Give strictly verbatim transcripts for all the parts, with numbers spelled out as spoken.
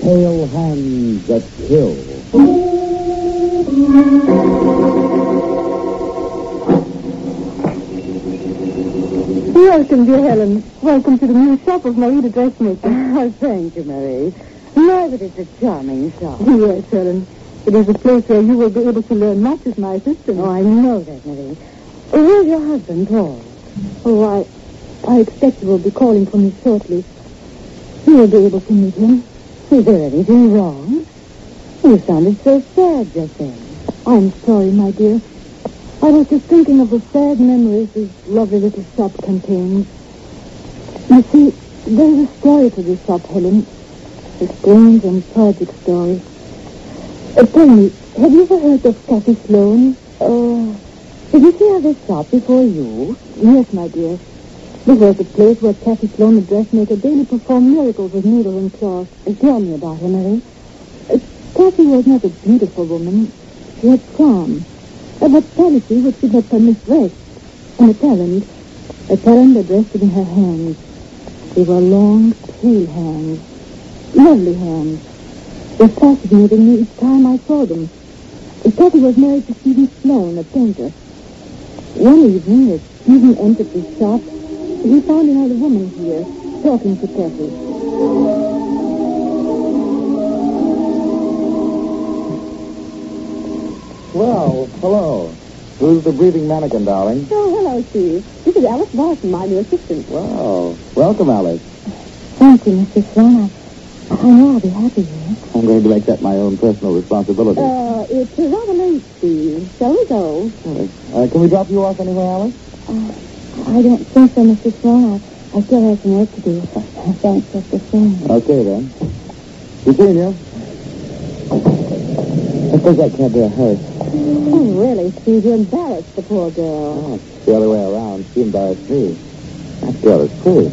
Pale Hands That Kill. Welcome, dear Helen. Welcome to the new shop of Marie the dressmaker. Oh, thank you, Marie. My, but it's a charming shop. Yes, Helen. It is a place where you will be able to learn much as my assistant. Oh, I know that, Marie. Where's your husband, Paul? Oh, I, I expect you will be calling for me shortly. You will be able to meet him. Is there anything wrong? You sounded so sad just then. I'm sorry, my dear. I was just thinking of the sad memories this lovely little shop contains. You see, there's a story to this shop, Helen. A strange and tragic story. Uh, tell me, have you ever heard of Kathy Sloan? Oh, did you see her this shop before you? Yes, my dear. This was the place where Kathy Sloan, the dressmaker, daily performed miracles with needle and cloth. And tell me about her, Marie. Uh, Kathy was not a beautiful woman. She had charm. A vitality which did not permit rest. And a talent. A talent that rested in her hands. They were long, pale hands. Lovely hands. They fascinated me each time I saw them. Kathy was married to Stephen Sloan, a painter. One evening, as Stephen entered the shop, he found another woman here, talking to Kathy. Well, hello. Who's the breathing mannequin, darling? Oh, hello, Steve. This is Alice Barton, my new assistant. Wow. Welcome, Alice. Thank you, Mister Sloan. I, I know I'll be happy here. I'm going to make that my own personal responsibility. Uh, it's rather late, Steve. Shall we go? Uh, can we drop you off anywhere, Alice? Uh, I don't think so, Mister Sloan. I, I still have some work to do. Thanks, Mister Sloan. Okay, then. You seeing you? I suppose that can't be a hurry. Oh, really, Steve? You embarrassed the poor girl. Oh, it's the other way around. She embarrassed me. That girl is pretty.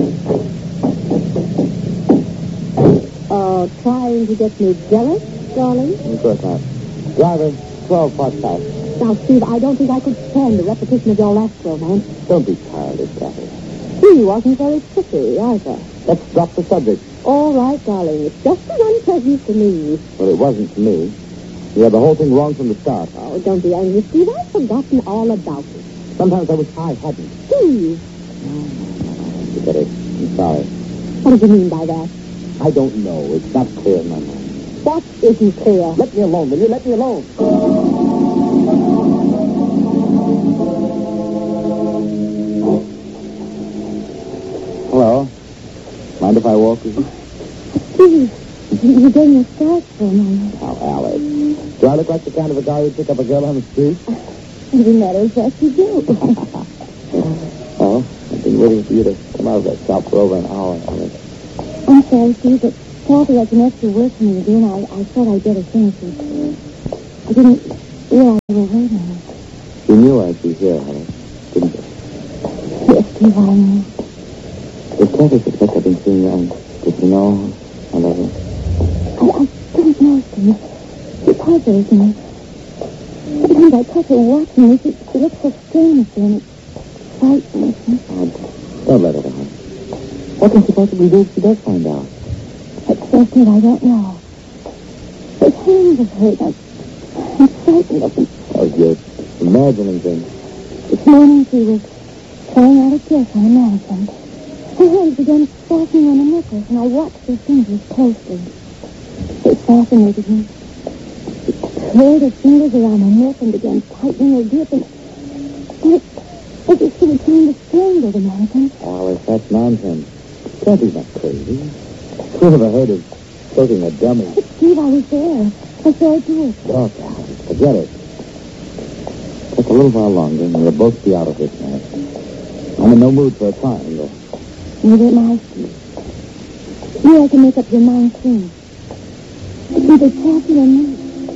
Oh, trying to get me jealous, darling? Of course not. Driver, twelve parts past. Now, Steve, I don't think I could stand the repetition of your last romance. Don't be childish, Kathy. He wasn't very pretty, either. Let's drop the subject. All right, darling. It's just an unpleasant to me. Well, it wasn't to me. You had the whole thing wrong from the start. Oh, don't be angry, Steve. I've forgotten all about it. Sometimes I wish I hadn't. Steve! Forget it. I'm sorry. What do you mean by that? I don't know. It's not clear in my mind. What isn't clear? Let me alone, will you? Let me alone. Hello. Mind if I walk with you? Steve, you, you gave me a start for a moment. Now, Alice. Do I look like the kind of a guy who'd pick up a girl on the street? As a matter of fact, you do. Oh, I've been waiting for you to come out of that shop for over an hour. Alice. I'm sorry, Steve, but Kathy has some extra work for me to do, and I, I thought I'd better finish it. I didn't realize you were waiting. You knew I'd be here, Alice, didn't you? Yes, Steve, I know. Does Kathy suspect I've been seeing you? And does she know I love her? I, I don't know, Steve. She puzzles me. Sometimes I touch her watching me. She, she looks so strange and it frightens me. Oh, don't let her down. What can she possibly do if she does find out? At first, Steve, I don't know. The hands of hers, I'm, I'm frightened of them. Oh, you're imagining things. This morning she was trying out a dress on a mannequin. Her hands began fastening on a necklace, and I watched her fingers closely. They fascinated me. She curled her fingers around her neck and began tightening her grip, and it, as if she were trying to strangle the mannequin. Alice, that's nonsense. Kathy's not crazy. Who ever heard of choking a dummy? But Steve, I was there. I saw her do it. Look, Alice, forget it. Just a little while longer, and we'll both be out of this mess. I'm in no mood for a triangle. Neither am I, Steve. You have to make up your mind soon. It's either Kathy or me.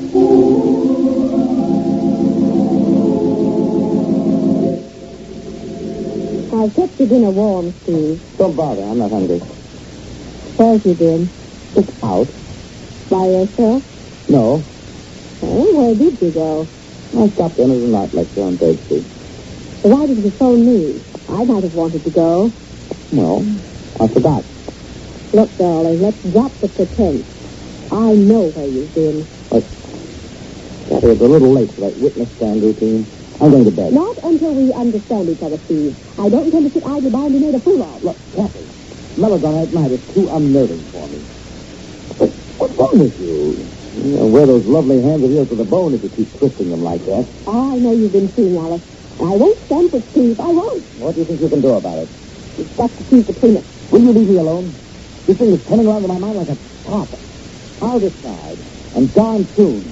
I've kept your dinner warm, Steve. Don't bother, I'm not hungry. Where's you been? It's out. By yourself? No. Oh, where did you go? I stopped in as a night lecture on Third Street. Why didn't you phone me? I might have wanted to go. No, I forgot. Look, darling, let's drop the pretense. I know where you've been. But, Kathy, it's a little late for that witness stand routine. I'm going to bed. Not until we understand each other, Steve. I don't intend to sit idly by and be made a fool of. Look, Kathy, melodrama at night is too unnerving for me. But what's wrong with you? You know, wear those lovely hands of yours to the bone if you keep twisting them like that. I know you've been seeing Alice. I won't stand for Steve. I won't. What do you think you can do about it? You've got to choose between us. Will you leave me alone? This thing is turning around in my mind like a top. I'll decide. And darn soon.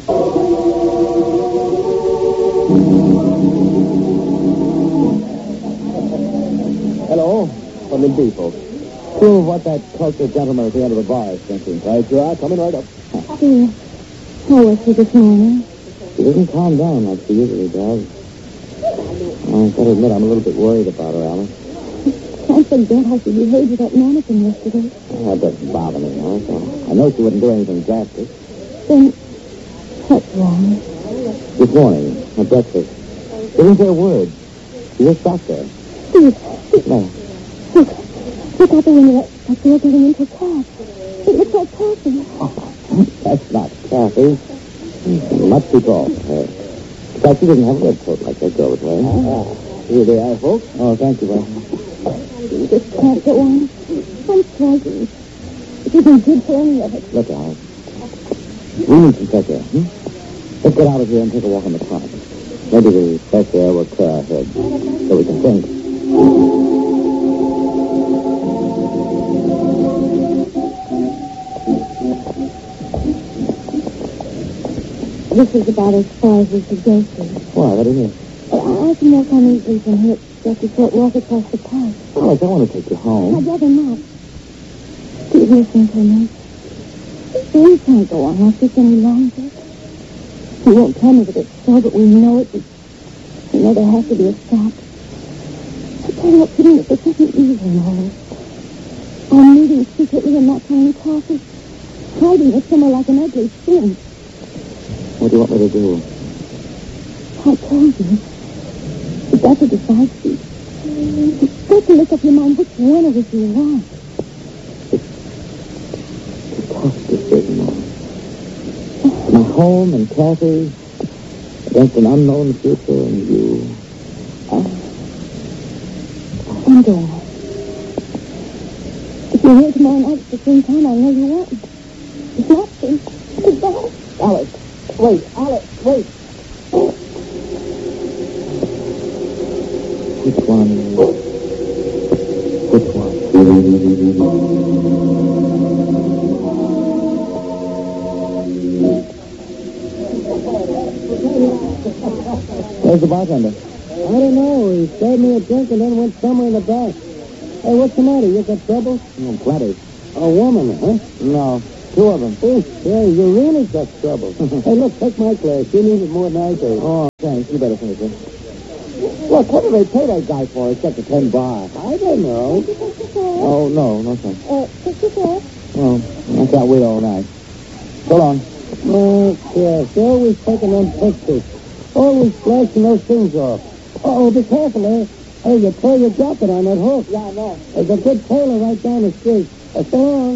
Hello. From the depot. Prove what that cultured gentleman at the end of the bar is thinking. Right, you are. Coming right up. Dear, how was he this morning? She doesn't calm down like she usually does. I've got to admit, I'm a little bit worried about her, Alice. I forget how she behaved with that mannequin yesterday. Oh, that doesn't bother me, Alice. I know she wouldn't do anything drastic. Then, what's wrong? This morning, at breakfast, she didn't say a word. She just sat there. Steve, No. look. Look out the window. That, that girl getting into a cab. It looks like Kathy. That's not Kathy. Much too tall for her. Besides, she doesn't have a red coat like that girl was wearing. Oh. Here they are, folks. Oh, thank you, Ray. You just can't get one. I'm frightened. It isn't good for any of it. Look, Alice. We need some fresh air, hmm? Let's get out of here and take a walk in the park. Maybe the fresh air will clear our heads so we can think. This is about as far as we could go, Steve. Why? What do you mean? I can walk on easily from here just a short walk across the park. Alice, I want to take you home. I'd rather not. Steve, listen to me. We can't go on like this any longer. You won't tell me that it's so, but we know it. We know there has to be a stop. I tell you what, putting it this isn't easy in all this. I'm meeting secretly and not telling Kathy. Hiding it somewhere like an ugly sin. What do you want me to do? I told you. You've got to decide, Steve. You've got to make up your mind which one of us you want. It's a tough decision, Alice. My home and Kathy against an unknown future and you. Uh, I'm going. If you're here tomorrow night at the same time, I'll know you want. It's not safe. Goodbye. Alice, wait, Alice, wait. Which one? Which one? Where's the bartender? I don't know. He served me a drink and then went somewhere in the back. Hey, what's the matter? You got trouble? Oh, plenty. A woman, huh? No, two of them. Oh, yeah, you really got trouble. Hey, look, take my glass. You need it more than I do. Oh, thanks. You better finish it. Look, what do they pay that guy for except a ten bar? I don't know. Oh, no, no thanks. Uh, take your care. Oh, I can't wait all night. So long. Oh, yes. Always taking them pictures. Always flashing those things off. Uh-oh, be careful, eh? Hey, you tear your jacket on that hook. Yeah, I know. There's a good tailor right down the street. Uh, so long.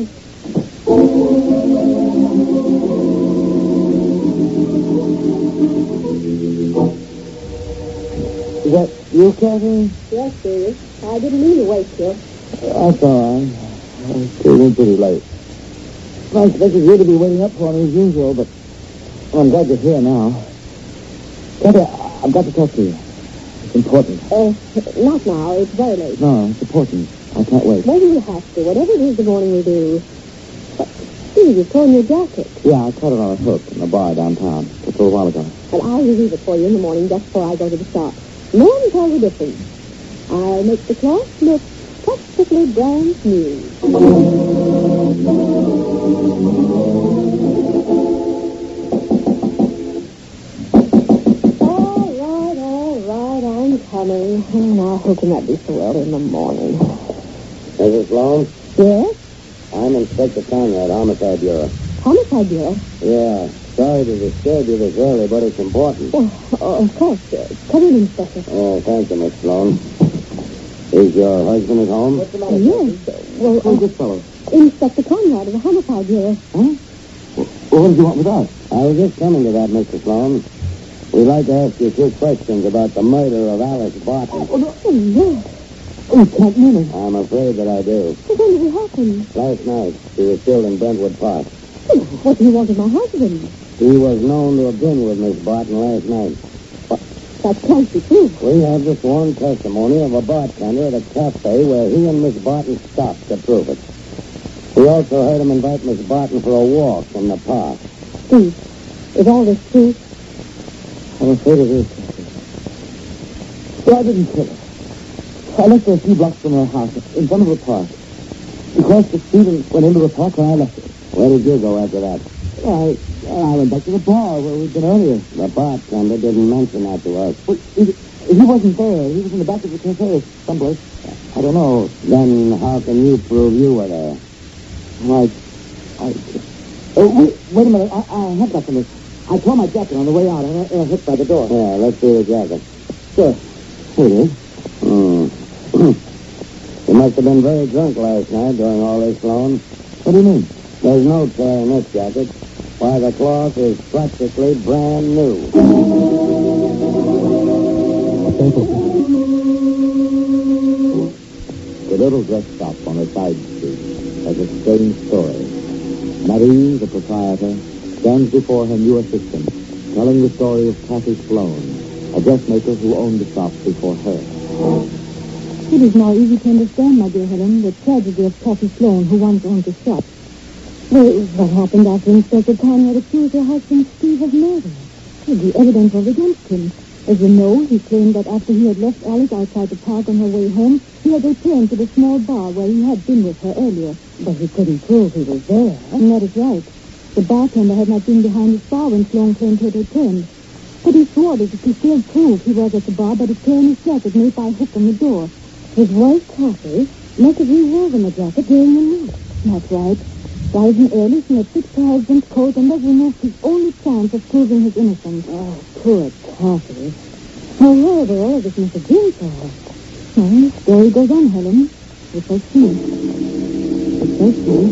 Is that you, Kathy? Yes, dearie. I didn't mean to wake you. That's all right. I came in pretty late. I expected you to be waiting up for me as usual, but well, I'm glad you're here now. Kathy, I've got to talk to you. It's important. Uh, not now. It's very late. No, it's important. I can't wait. Maybe we have to. Whatever it is the morning we do. But, Steve, you've torn your jacket. Yeah, I caught it on a hook in the bar downtown just a little while ago. And I'll relieve it for you in the morning just before I go to the shop. No one can tell the difference. I'll make the cloth look perfectly brand new. All right, all right, I'm coming. Oh, now, who can that be so early in the morning? Missus Sloan? Yes? I'm Inspector Conrad, Homicide Bureau. Homicide Bureau? Yeah. Sorry to disturb you this early, but it's important. Oh, oh, of course. Uh, come in, Inspector. Oh, thank you, Miss Sloan. Is your husband at home? What's the matter? Yes. Well, Who's uh, this fellow? Inspector Conrad of the Homicide Bureau. Huh? Well, what did you want with us? I was just coming to that, Mister Sloan. We'd like to ask you a few questions about the murder of Alice Barton. Oh, no. Oh, no. Oh, you can't mean it. I'm afraid that I do. But when did it happen? Last night, she was killed in Brentwood Park. Oh, what do you want of my husband? He was known to have been with Miss Barton last night. That can't be true. We have the sworn testimony of a bartender at a cafe where he and Miss Barton stopped to prove it. We also heard him invite Miss Barton for a walk in the park. Steve, is all this true? I'm afraid it is. Well, I didn't kill her. I left her a few blocks from her house, in front of the park. She crossed the street and went into the park and I left her. Where did you go after that? I, I went back to the bar where we'd been earlier. The bartender didn't mention that to us. Well, he, he wasn't there. He was in the back of the cafe someplace. I don't know. Then how can you prove you were there? I... I... Oh, wait, wait a minute. I, I have got some. I tore my jacket on the way out and I, and I hit by the door. Yeah, let's see the jacket. Sure. Here it is. Hmm. You must have been very drunk last night during all this, Sloan. What do you mean? There's no tear in this jacket. Why, the cloth is practically brand new. The little dress shop on a side street has a strange story. Marie, the proprietor, stands before her new assistant, telling the story of Kathy Sloan, a dressmaker who owned the shop before her. It is now easy to understand, my dear Helen, the tragedy of Kathy Sloan, who once owned the shop. Well, what happened after Inspector Conrad accused her husband Steve of murder? Well, the evidence was against him. As you know, he claimed that after he had left Alice outside the park on her way home, he had returned to the small bar where he had been with her earlier. But he couldn't prove he was there. And that is right. The bartender had not been behind his bar when Sloan claimed he had returned. But he swore that he could still prove he was at the bar by the tear in his jacket made by a hook on the door. His wife, Kathy, must have rewoven the jacket during the night. That's right. Rising early, she had fixed her husband's coat and thus removed his only chance of proving his innocence. Oh, poor Kathy. How horrible all of this must have been for her. Well, the story goes on, Helen. We shall see. We shall see.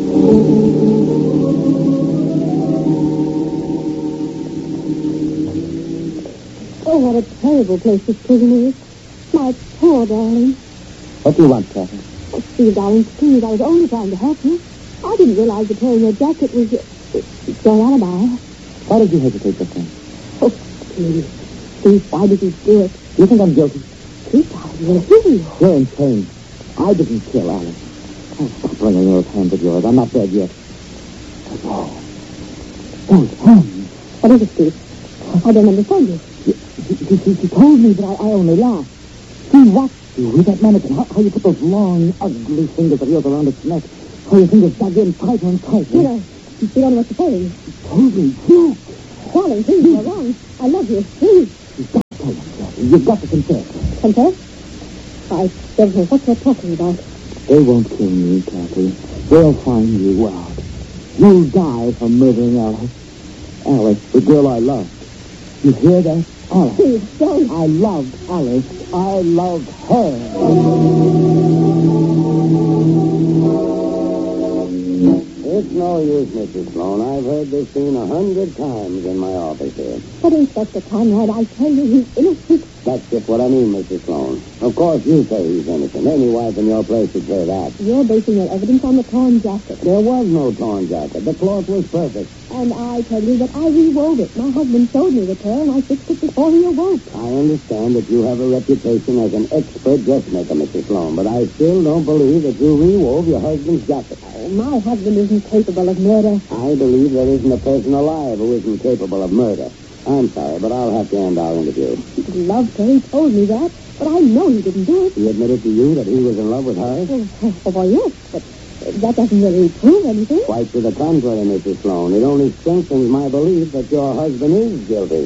Oh, what a terrible place this prison is. My poor darling. What do you want, Kathy? Oh, Steve, darling, please, I was only trying to help you. I didn't realize the tearing your jacket was your, your alibi. Why did you hesitate this time? Oh, please. Steve, why did you do it? You think I'm guilty? Steve, darling, you're a hero. You're insane. I didn't kill Alice. Oh, stop bringing those hands of yours. I'm not dead yet. Oh, those hands. What is it, Steve? I don't understand you. She, she, she, she told me, but I, I only laughed. She watched you with that mannequin. How, how you put those long, ugly fingers of yours around its neck. How your fingers dug in tighter and tighter. You know, you don't know what to say. Told me, you. Darling, please, you're wrong. I love you. Please. You've got to tell them, Kathy. You've got to confess. Confess? I don't know what you're talking about. They won't kill me, Kathy. They'll find you out. You'll die for murdering Alice. Alice, the girl I loved. You hear that? Alice. Please, don't. I loved Alice. I loved her. It's no use, Missus Sloan. I've heard this scene a hundred times in my office here. But Inspector Conrad, I tell you, he's innocent. That's just what I mean, Missus Sloan. Of course you say he's innocent. Any wife in your place would say that. You're basing your evidence on the torn jacket. There was no torn jacket. The cloth was perfect. And I tell you that I rewove it. My husband showed me the tear, and I fixed it before he awoke. I understand that you have a reputation as an expert dressmaker, Missus Sloan, but I still don't believe that you rewove your husband's jacket. Oh, my husband isn't capable of murder. I believe there isn't a person alive who isn't capable of murder. I'm sorry, but I'll have to end our interview. He'd love to. He told me that. But I know he didn't do it. He admitted to you that he was in love with her? Oh, oh, well, yes, but that doesn't really prove anything. Quite to the contrary, Missus Sloan. It only strengthens my belief that your husband is guilty.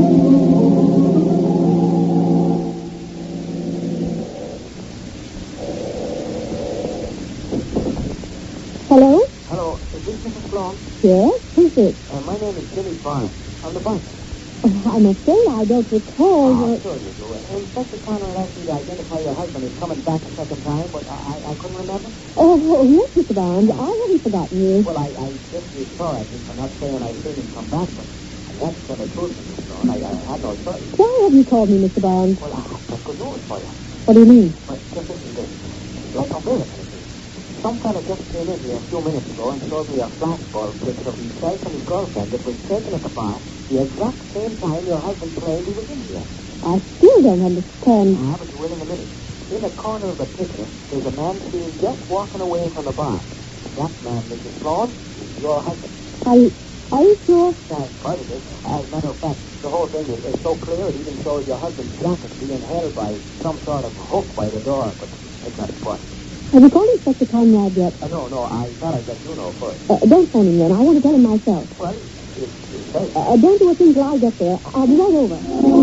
Hello? Hello, is this Missus Sloan? Yes? Who's this? Uh, my name is Jimmy Barnes. I'm the bus. Oh, I'm afraid I don't recall Oh, your... sure you do. And Inspector Conrad asked me to identify your husband as coming back a second time, but I, I, I couldn't remember. Oh, oh, yes, Mister Barnes. I haven't forgotten you. Well, I, I guess you saw at me for not saying I'd seen him come back, but that's to tell the truth, Mister Sloan. I, I had no choice. Why have you called me, Mister Barnes? Well, I have good news for you. What do you mean? But just listen to this. Like a miracle. Some fella just came in here a few minutes ago and showed me a flashbulb picture of himself and his girlfriend that was taken at the bar the exact same time your husband claimed he was in here. I still don't understand. Ah, but you will in a minute. In the corner of the picture, there's a man seen just walking away from the bar. That man, Missus Sloan, is your husband. Are you, are you sure? That's part of it. As a matter of fact, the whole thing is, is so clear it even shows your husband's jacket being held by some sort of hook by the door, but it's not important. Have you called Inspector Conrad yet? Uh, no, no, I thought I'd let you know first. Uh, don't phone him then. I want to tell him myself. Well, it's, it's safe. Uh, don't do a thing till I get there. I'll be right over.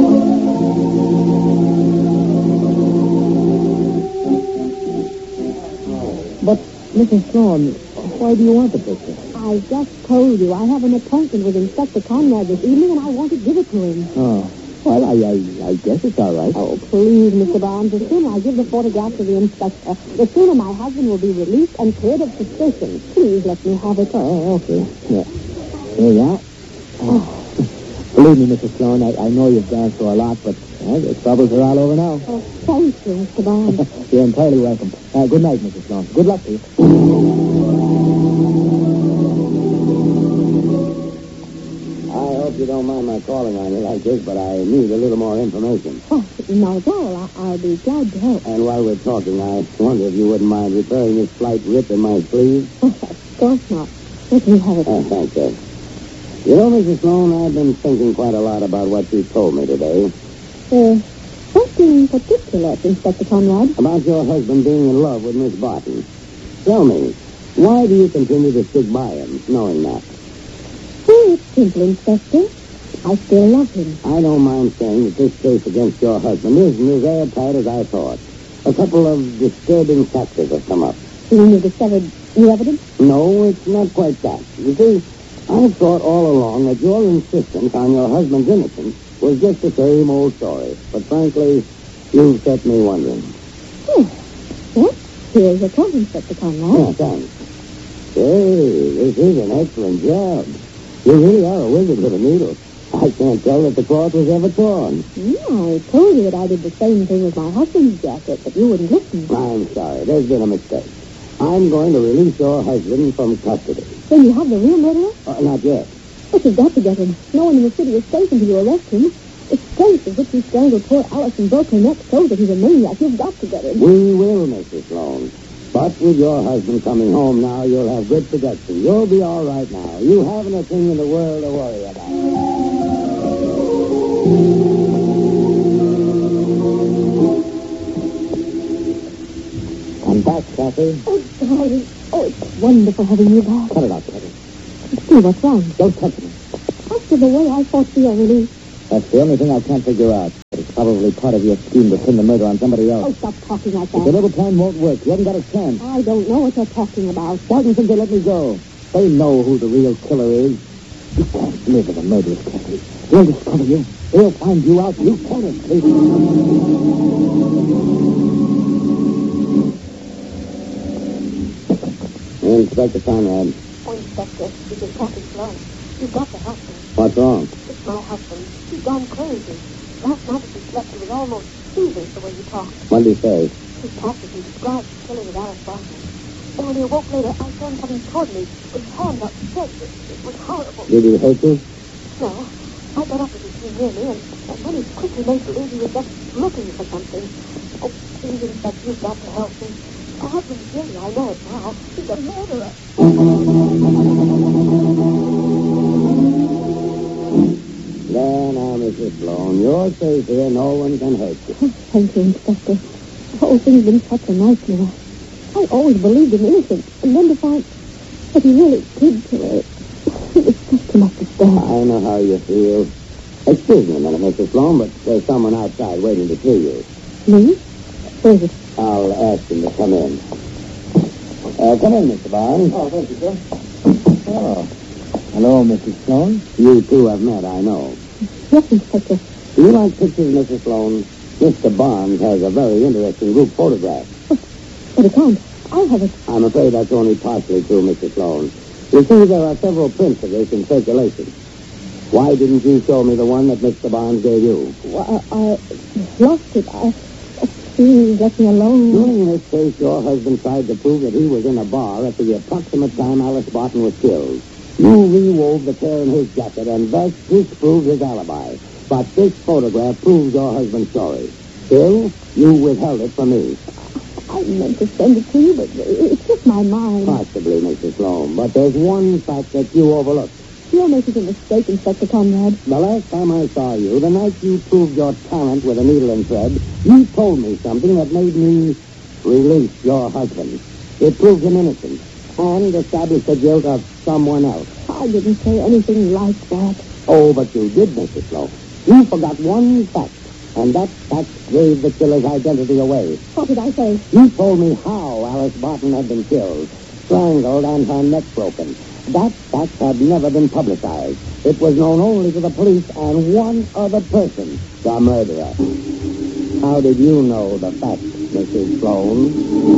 But, Missus Sloan, why do you want the picture? I just told you I have an appointment with Inspector Conrad this evening, and I want to give it to him. Oh, well, I, I, I guess it's all right. Oh, please, Mister Barnes, the sooner I give the photograph to the inspector, the sooner my husband will be released and cleared of suspicion. Please let me have it. Oh, okay. Yeah. Here you are. Oh. Believe me, Missus Sloan, I, I know you've gone through a lot, but well, the troubles are all over now. Oh, thank you, Mister Barnes. You're entirely welcome. Uh, good night, Missus Sloan. Good luck to you. I hope you don't mind my calling on you like this, but I need a little more information. Oh, not at all. I, I'll be glad to help. And while we're talking, I wonder if you wouldn't mind repairing this slight rip in my sleeve? Oh, of course not. Let me have it. Oh, thank you. You know, Missus Sloan, I've been thinking quite a lot about what you told me today. Uh, what in particular, Inspector Conrad? About your husband being in love with Miss Barton. Tell me, why do you continue to stick by him, knowing that? Oh, it's simple, Inspector. I still love him. I don't mind saying that this case against your husband isn't as airtight as I thought. A couple of disturbing factors have come up. You mean you discovered new evidence? No, it's not quite that. You see, I've thought all along that your insistence on your husband's innocence was just the same old story. But frankly, you've set me wondering. Oh, well, here's your coat, Inspector Conrad. Yeah, thanks. Hey, this is an excellent job. You really are a wizard with a needle. I can't tell that the cloth was ever torn. Yeah, I told you that I did the same thing with my husband's jacket, but you wouldn't listen. I'm sorry. There's been a mistake. I'm going to release your husband from custody. Then you have the real murderer? Uh, not yet. But you've got to get him. No one in the city is safe until you arrest him. The strength with which he strangled poor Alice and broke her neck shows that he's a maniac. You've got to get him. We will, Missus Sloan. But with your husband coming home now, you'll have good protection. You'll be all right now. You haven't a thing in the world to worry about. I'm back, Kathy. Oh, darling. Oh, it's wonderful having you back. Cut it out, Kathy. See, what's wrong? Don't touch me. After the way I fought for your release. That's the only thing I can't figure out. It's probably part of your scheme to pin the murder on somebody Oh, else. stop talking like If the that. little plan won't work, you haven't got a chance. I don't know what you're talking about. Why do you think they let me go? They know who the real killer is. You can't live in a murderous country. They'll discover you. They'll find you out. You can't escape. Inspector Conrad. Oh, Inspector, this is Kathy Sloan. You've got to help me. What's wrong? It's my husband. He's gone crazy. Last night as he slept, he was almost feverish the way he talked. What did he say? He practically described the killing of Alice Barton. And when he awoke later, I saw him coming toward me with his hand upstretched. It, it was horrible. Did he hurt you? No. I got up as he came near me, and, and then he quickly made believe he was just looking for something. Oh, please, Inspector, you've got to help me. My husband's guilty. I know it now. He's a murderer. There now, Missus Sloan. You're safe here. No one can hurt you. Oh, thank you, Inspector. The whole thing's been such a nightmare. I always believed him innocent, and then to find that he really did kill her. It was just too much to stand. I know how you feel. Excuse me a minute, Missus Sloan, but there's someone outside waiting to see you. Me? Where is it? I'll ask him to come in. Uh, come in, Mister Barnes. Oh, thank you, sir. Oh. Hello, Missus Sloan. You two have met, I know. Yes, Yes, Inspector. Do you like pictures, Missus Sloan? Mister Barnes has a very interesting group photograph. But it can't. I have it. I'm afraid that's only partially true, Missus Sloan. You see, there are several prints of this in circulation. Why didn't you show me the one that Mister Barnes gave you? Well, I, I lost it. I, please let me alone. In this case, your husband tried to prove that he was in a bar at the approximate time Alice Barton was killed. You rewove the tear in his jacket and thus disproved his alibi. But this photograph proves your husband's story. Still, you withheld it from me. I meant to send it to you, but it's just my mind. Possibly, Missus Sloan, but there's one fact that you overlooked. You're making a mistake, Inspector Conrad. The last time I saw you, the night you proved your talent with a needle and thread, you told me something that made me release your husband. It proved him innocent and established the guilt of someone else. I didn't say anything like that. Oh, but you did, Missus Sloan. You forgot one fact, and that fact gave the killer's identity away. What did I say? You told me how Alice Barton had been killed, strangled and her neck broken. That fact had never been publicized. It was known only to the police and one other person, the murderer. How did you know the fact, Missus Sloan?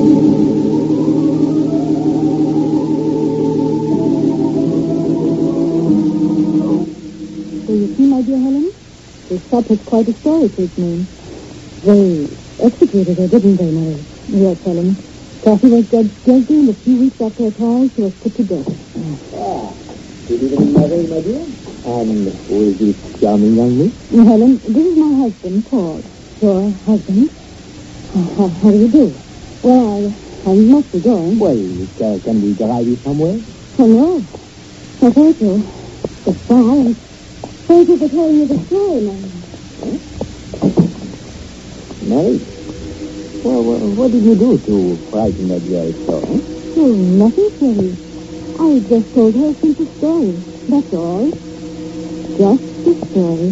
So you see, my dear Helen, this sub has quite a story to its name. They executed her, didn't they, Mary? Yes, Helen. Kathy was judged guilty, and a few weeks after her trial, she was put to death. Ah, good evening, Mary, my dear. And who is this charming young miss? Helen, this is my husband, Paul. Your husband? How, how do you do? Well, I, I must be going. Well, uh, can we drive you somewhere? Oh, no. Oh, thank you. Goodbye. Thank you for telling me the story, Mary. Mary? Well, well, what did you do to frighten that girl so? Huh? Oh, nothing, Sherry. I just told her a simple story. That's all. Just a story.